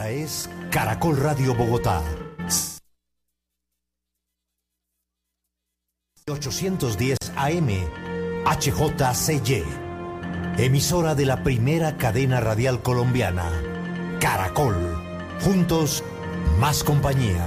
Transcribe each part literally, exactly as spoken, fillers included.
Es Caracol Radio Bogotá. ochocientos diez A M, H J C Y. Emisora de la primera cadena radial colombiana. Caracol. Juntos, más compañía.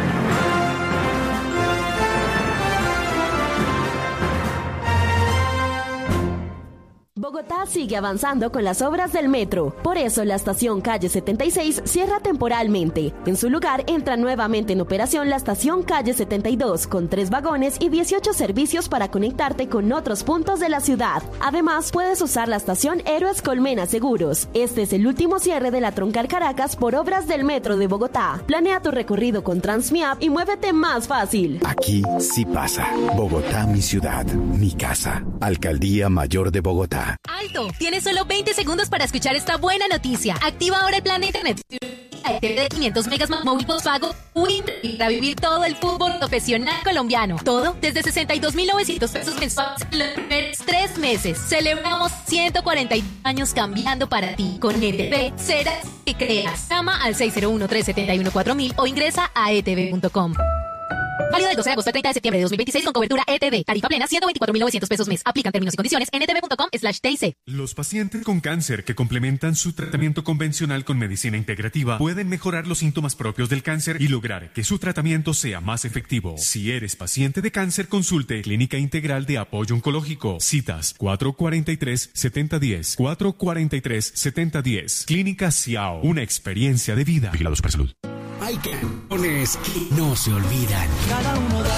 Bogotá sigue avanzando con las obras del metro. Por eso la estación Calle setenta y seis cierra temporalmente. En su lugar entra nuevamente en operación la estación Calle setenta y dos con tres vagones y dieciocho servicios para conectarte con otros puntos de la ciudad. Además, puedes usar la estación Héroes Colmena Seguros. Este es el último cierre de la Troncal Caracas por obras del metro de Bogotá. Planea tu recorrido con Transmiap y muévete más fácil. Aquí sí pasa. Bogotá, mi ciudad, mi casa. Alcaldía Mayor de Bogotá. ¡Alto! Tienes solo veinte segundos para escuchar esta buena noticia. Activa ahora el plan de internet de quinientos megas más móvil postpago Win para vivir todo el fútbol profesional colombiano. Todo desde sesenta y dos mil novecientos pesos mensuales en los primeros tres meses. Celebramos ciento cuarenta y dos años cambiando para ti. Con E T V, serás que creas. Llama al seis cero uno, tres siete uno, cuatro mil o ingresa a e t v punto com. Válido del doce de agosto al treinta de septiembre de dos mil veintiséis con cobertura E T V. Tarifa plena ciento veinticuatro mil novecientos pesos mes. Aplican términos y condiciones en e t v punto com slash t i c. Los pacientes con cáncer que complementan su tratamiento convencional con medicina integrativa pueden mejorar los síntomas propios del cáncer y lograr que su tratamiento sea más efectivo. Si eres paciente de cáncer, consulte Clínica Integral de Apoyo Oncológico. Citas cuatro cuatro tres, siete cero uno cero, cuatro cuatro tres, siete cero uno cero. Clínica Ciao, una experiencia de vida. Vigilados por salud. Hay canciones que no se olvidan. Cada uno da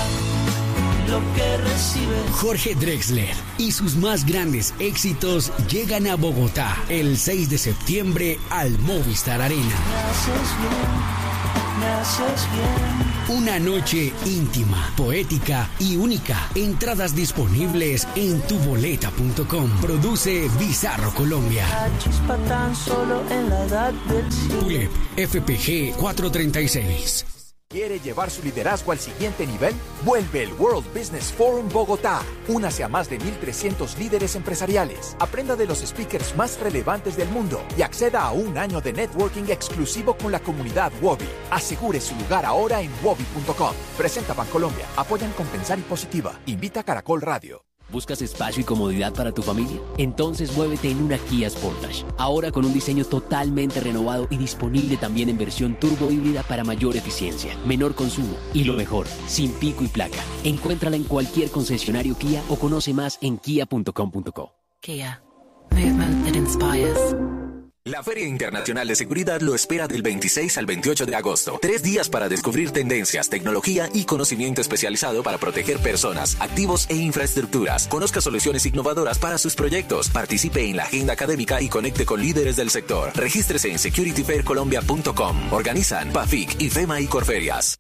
lo que recibe. Jorge Drexler y sus más grandes éxitos llegan a Bogotá el seis de septiembre al Movistar Arena. Me haces bien, me haces bien. Una noche íntima, poética y única. Entradas disponibles en tu boleta punto com. Produce Bizarro Colombia. La chispa tan solo en la edad del cielo. U L E P F P G cuatrocientos treinta y seis. ¿Quiere llevar su liderazgo al siguiente nivel? Vuelve el World Business Forum Bogotá. Únase a más de mil trescientos líderes empresariales. Aprenda de los speakers más relevantes del mundo y acceda a un año de networking exclusivo con la comunidad Wobi. Asegure su lugar ahora en wobi punto com. Presenta Bancolombia. Apoyan Compensar y Positiva. Invita a Caracol Radio. ¿Buscas espacio y comodidad para tu familia? Entonces muévete en una Kia Sportage. Ahora con un diseño totalmente renovado y disponible también en versión turbo híbrida para mayor eficiencia, menor consumo y lo mejor, sin pico y placa. Encuéntrala en cualquier concesionario Kia o conoce más en kia punto com punto co. Kia. Movement that inspires. La Feria Internacional de Seguridad lo espera del veintiséis al veintiocho de agosto. Tres días para descubrir tendencias, tecnología y conocimiento especializado para proteger personas, activos e infraestructuras. Conozca soluciones innovadoras para sus proyectos. Participe en la agenda académica y conecte con líderes del sector. Regístrese en security fair colombia punto com. Organizan PAFIC, IFEMA y Corferias.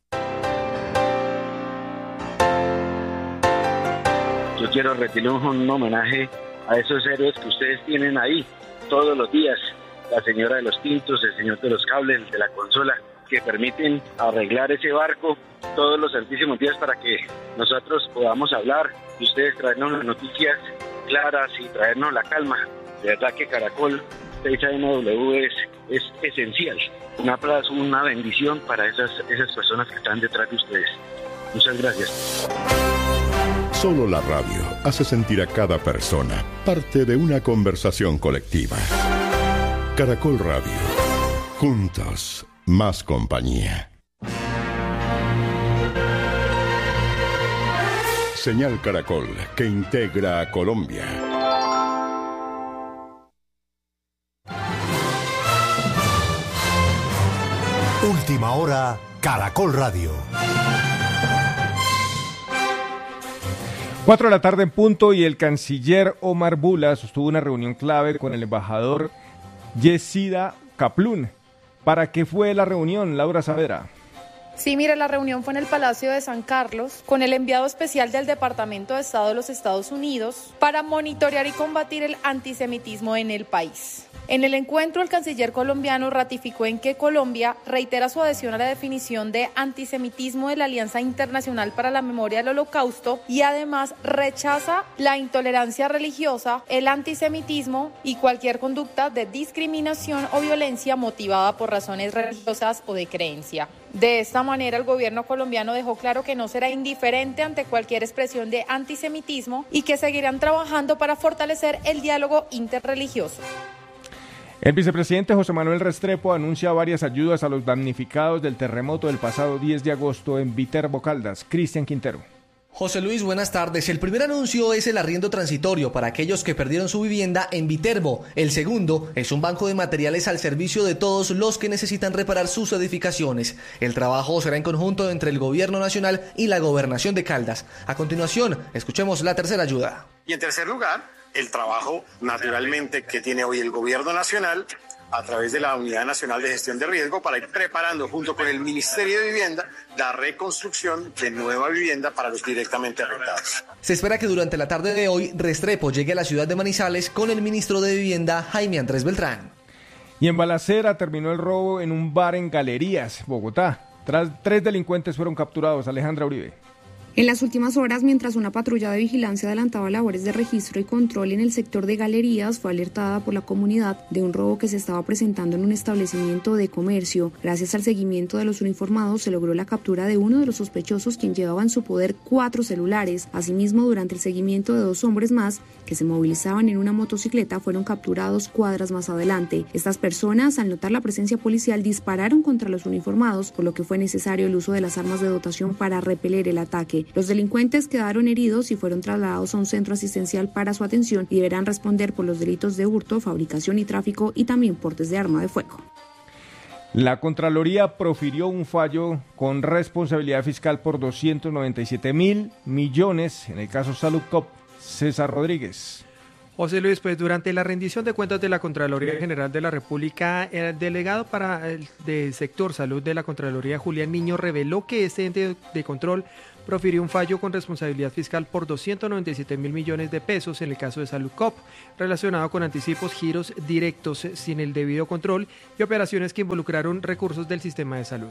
Yo quiero rendirle un homenaje a esos héroes que ustedes tienen ahí todos los días. La señora de los tintos, el señor de los cables, el de la consola, que permiten arreglar ese barco todos los santísimos días para que nosotros podamos hablar y ustedes traernos las noticias claras y traernos la calma. De verdad que Caracol seis A M W es, es esencial. Un aplauso, una bendición para esas, esas personas que están detrás de ustedes. Muchas gracias. Solo la radio hace sentir a cada persona parte de una conversación colectiva. Caracol Radio. Juntos, más compañía. Señal Caracol, que integra a Colombia. Última hora, Caracol Radio. Cuatro de la tarde en punto y el canciller Omar Bula sostuvo una reunión clave con el embajador Yesida Kaplun. ¿Para qué fue la reunión, Laura Saavedra? Sí, mire, la reunión fue en el Palacio de San Carlos con el enviado especial del Departamento de Estado de los Estados Unidos para monitorear y combatir el antisemitismo en el país. En el encuentro, el canciller colombiano ratificó en que Colombia reitera su adhesión a la definición de antisemitismo de la Alianza Internacional para la Memoria del Holocausto y además rechaza la intolerancia religiosa, el antisemitismo y cualquier conducta de discriminación o violencia motivada por razones religiosas o de creencia. De esta manera, el gobierno colombiano dejó claro que no será indiferente ante cualquier expresión de antisemitismo y que seguirán trabajando para fortalecer el diálogo interreligioso. El vicepresidente José Manuel Restrepo anuncia varias ayudas a los damnificados del terremoto del pasado diez de agosto en Viterbo, Caldas. Cristian Quintero. José Luis, buenas tardes. El primer anuncio es el arriendo transitorio para aquellos que perdieron su vivienda en Viterbo. El segundo es un banco de materiales al servicio de todos los que necesitan reparar sus edificaciones. El trabajo será en conjunto entre el Gobierno Nacional y la Gobernación de Caldas. A continuación, escuchemos la tercera ayuda. Y en tercer lugar, el trabajo naturalmente que tiene hoy el Gobierno Nacional a través de la Unidad Nacional de Gestión de Riesgo para ir preparando junto con el Ministerio de Vivienda la reconstrucción de nueva vivienda para los directamente afectados. Se espera que durante la tarde de hoy Restrepo llegue a la ciudad de Manizales con el ministro de Vivienda, Jaime Andrés Beltrán. Y en Balacera terminó el robo en un bar en Galerías, Bogotá. Tras tres delincuentes fueron capturados. Alejandra Uribe. En las últimas horas, mientras una patrulla de vigilancia adelantaba labores de registro y control en el sector de Galerías, fue alertada por la comunidad de un robo que se estaba presentando en un establecimiento de comercio. Gracias al seguimiento de los uniformados, se logró la captura de uno de los sospechosos, quien llevaba en su poder cuatro celulares. Asimismo, durante el seguimiento de dos hombres más que se movilizaban en una motocicleta, fueron capturados cuadras más adelante. Estas personas, al notar la presencia policial, dispararon contra los uniformados, por lo que fue necesario el uso de las armas de dotación para repeler el ataque. Los delincuentes quedaron heridos y fueron trasladados a un centro asistencial para su atención y deberán responder por los delitos de hurto, fabricación y tráfico y también portes de arma de fuego. La Contraloría profirió un fallo con responsabilidad fiscal por doscientos noventa y siete mil millones en el caso Saludcop. César Rodríguez. José Luis, pues durante la rendición de cuentas de la Contraloría General de la República, el delegado para el del sector salud de la Contraloría, Julián Niño, reveló que este ente de control profirió un fallo con responsabilidad fiscal por doscientos noventa y siete mil millones de pesos en el caso de Saludcop, relacionado con anticipos, giros directos sin el debido control y operaciones que involucraron recursos del sistema de salud.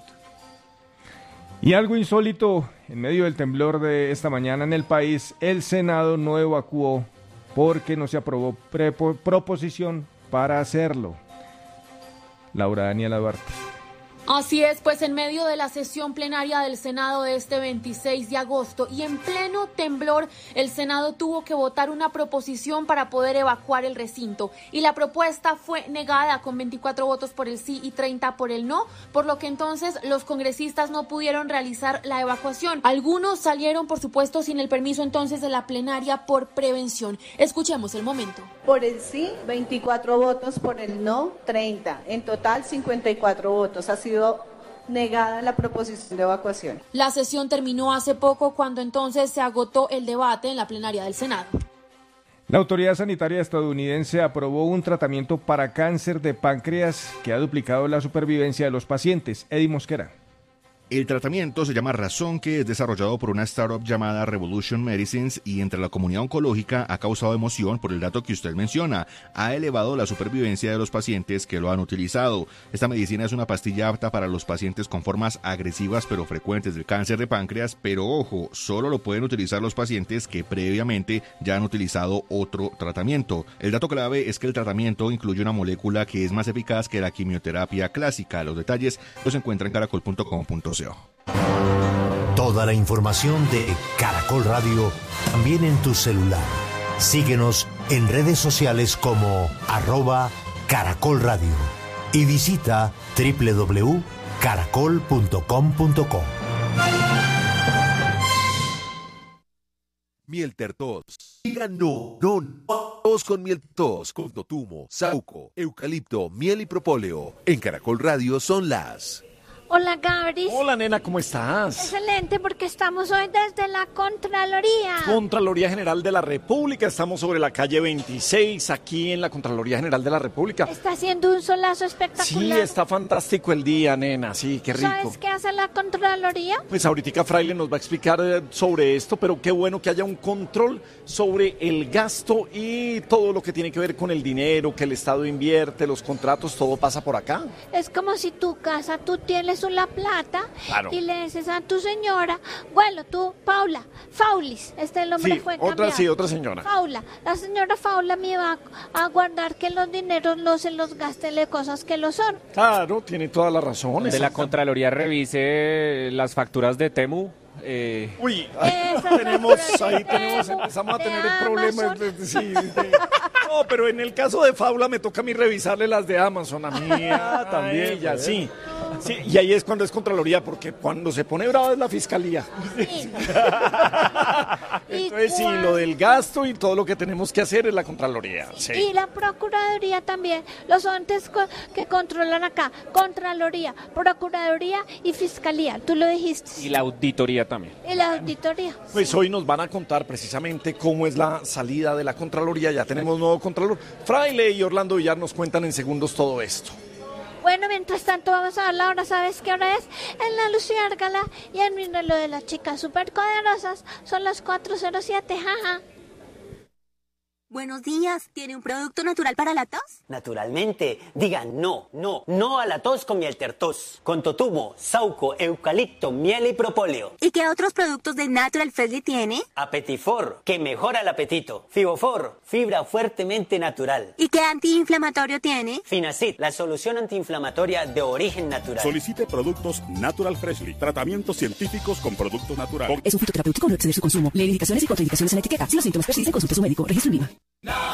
Y algo insólito, en medio del temblor de esta mañana en el país, el Senado no evacuó porque no se aprobó prepo, proposición para hacerlo. Laura Daniela Duarte. Así es, pues en medio de la sesión plenaria del Senado de este veintiséis de agosto y en pleno temblor, el Senado tuvo que votar una proposición para poder evacuar el recinto y la propuesta fue negada con veinticuatro votos por el sí y treinta por el no, por lo que entonces los congresistas no pudieron realizar la evacuación. Algunos salieron, por supuesto, sin el permiso entonces de la plenaria por prevención. Escuchemos el momento. Por el sí, veinticuatro votos, por el no, treinta. En total, cincuenta y cuatro votos. Ha sido negada la proposición de evacuación. La sesión terminó hace poco cuando entonces se agotó el debate en la plenaria del Senado. La autoridad sanitaria estadounidense aprobó un tratamiento para cáncer de páncreas que ha duplicado la supervivencia de los pacientes. Eddie Mosquera. El tratamiento se llama Razón, que es desarrollado por una startup llamada Revolution Medicines y entre la comunidad oncológica ha causado emoción por el dato que usted menciona. Ha elevado la supervivencia de los pacientes que lo han utilizado. Esta medicina es una pastilla apta para los pacientes con formas agresivas pero frecuentes del cáncer de páncreas, pero ojo, solo lo pueden utilizar los pacientes que previamente ya han utilizado otro tratamiento. El dato clave es que el tratamiento incluye una molécula que es más eficaz que la quimioterapia clásica. Los detalles los encuentra en caracol punto com punto co. Toda la información de Caracol Radio también en tu celular. Síguenos en redes sociales como arroba Caracol Radio y visita doble u doble u doble u punto caracol punto com punto co. Miel Tertos. Diga no, no, no. Todos con Miel Tertos, con totumo, saúco, eucalipto, miel y propóleo. En Caracol Radio son las Hola, Gabris. Hola, nena, ¿cómo estás? Excelente, porque estamos hoy desde la Contraloría. Contraloría General de la República. Estamos sobre la calle veintiséis, aquí en la Contraloría General de la República. Está haciendo un solazo espectacular. Sí, está fantástico el día, nena. Sí, qué rico. ¿Sabes qué hace la Contraloría? Pues ahorita Fraile nos va a explicar eh, sobre esto, pero qué bueno que haya un control sobre el gasto y todo lo que tiene que ver con el dinero que el Estado invierte, los contratos, todo pasa por acá. Es como si tu casa, tú tienes la plata, claro, y le dices a tu señora, bueno, tú, Paula, Faulis, este el nombre sí, fue otra, cambiado. sí, otra señora. Paula, la señora Paula me va a guardar que los dineros no se los gasten de cosas que lo son. Claro, tiene toda la razón. De la Contraloría revise las facturas de Temu. Eh... Uy, ahí tenemos, ahí tenemos, empezamos a tener el problema. De, de, sí, de, no, pero en el caso de Paula me toca a mí revisarle las de Amazon a mí. Ah, también, ya, sí. Sí, y ahí es cuando es Contraloría, porque cuando se pone brava es la Fiscalía. Sí. Entonces, sí, lo del gasto y todo lo que tenemos que hacer es la Contraloría. Sí. Y la Procuraduría también, los entes co que controlan acá, Contraloría, Procuraduría y Fiscalía, tú lo dijiste. Y la auditoría también. Y la auditoría. Pues sí, hoy nos van a contar precisamente cómo es la salida de la Contraloría, ya tenemos nuevo Contralor. Fraile y Orlando Villar nos cuentan en segundos todo esto. Bueno, mientras tanto vamos a ver la hora, ¿sabes qué hora es? En la Luciérgala y en mi reloj de las chicas superpoderosas son las cuatro cero siete, jaja. Buenos días, ¿tiene un producto natural para la tos? Naturalmente, digan no, no, no a la tos con Mieltertos, con totumo, sauco, eucalipto, miel y propóleo. ¿Y qué otros productos de Natural Freshly tiene? Apetifor, que mejora el apetito. Fibofor, fibra fuertemente natural. ¿Y qué antiinflamatorio tiene? Finacid, la solución antiinflamatoria de origen natural. Solicite productos Natural Freshly, tratamientos científicos con productos naturales. Es un fitoterapéutico, no exceder su consumo. Lee indicaciones y contraindicaciones en la etiqueta. Si los síntomas persisten, consulte a su médico. Registro en